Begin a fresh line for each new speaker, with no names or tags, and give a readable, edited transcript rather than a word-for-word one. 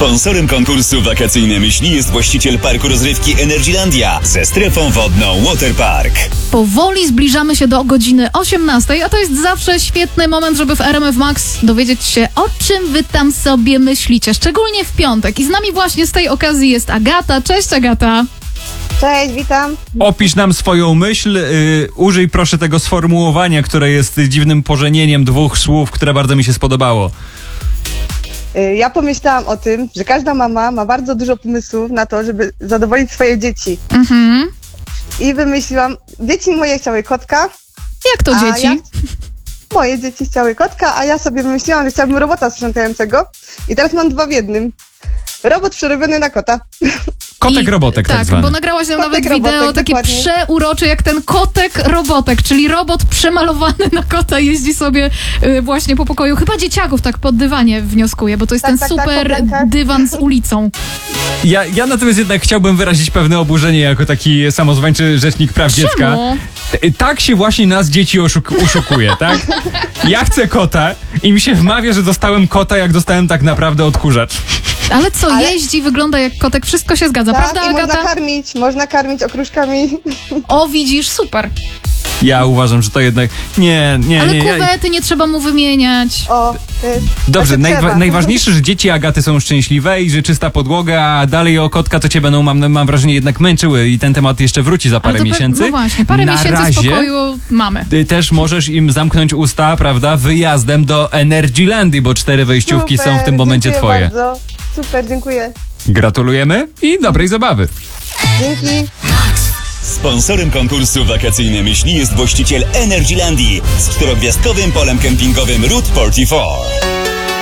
Sponsorem konkursu Wakacyjne Myśli jest właściciel parku rozrywki Energylandia ze strefą wodną Waterpark.
Powoli zbliżamy się do godziny 18, a to jest zawsze świetny moment, żeby w RMF Max dowiedzieć się, o czym wy tam sobie myślicie, szczególnie w piątek. I z nami właśnie z tej okazji jest Agata. Cześć, Agata.
Cześć, witam.
Opisz nam swoją myśl, użyj proszę tego sformułowania, które jest dziwnym pożenieniem dwóch słów, które bardzo mi się spodobało.
Ja pomyślałam o tym, że każda mama ma bardzo dużo pomysłów na to, żeby zadowolić swoje dzieci. I wymyśliłam, dzieci moje chciały kotka.
Jak to dzieci?
Moje dzieci chciały kotka, a ja sobie wymyśliłam, że chciałabym robota sprzątającego. I teraz mam 2 w 1. Robot przerobiony na kota.
Kotek robotek tak zwany.
Bo nagrałaś nam nawet
Kotek
wideo
robotek,
takie
dokładnie.
przeurocze, jak ten kotek robotek, czyli robot przemalowany na kota jeździ sobie właśnie po pokoju. Chyba dzieciaków tak pod dywanie wnioskuję, bo to jest ten super dywan z ulicą.
Ja natomiast jednak chciałbym wyrazić pewne oburzenie jako taki samozwańczy rzecznik praw dziecka. Tak się właśnie nas dzieci oszukuje, tak? Ja chcę kota i mi się wmawia, że dostałem kota, jak dostałem tak naprawdę odkurzacz.
Ale co, jeździ, wygląda jak kotek, wszystko się zgadza,
Tak,
prawda,
i
Agata?
można karmić okruszkami.
O, widzisz, super.
Ja uważam, że to jednak... Nie.
Ale kuwety nie trzeba mu wymieniać.
O, to jest...
Dobrze,
to trzeba.
najważniejsze, że dzieci Agaty są szczęśliwe i że czysta podłoga, a dalej o kotka to cię będą, mam wrażenie, jednak męczyły i ten temat jeszcze wróci za parę miesięcy.
No właśnie, parę miesięcy spokoju mamy.
Ty też możesz im zamknąć usta, prawda, wyjazdem do Energylandii, bo 4 wejściówki są w tym momencie
dziękuję
twoje.
Bardzo. Super, dziękuję.
Gratulujemy i dobrej zabawy.
Dzięki.
Sponsorem konkursu Wakacyjne Myśli jest właściciel Energylandii z 4-gwiazdkowym polem kempingowym Route 44.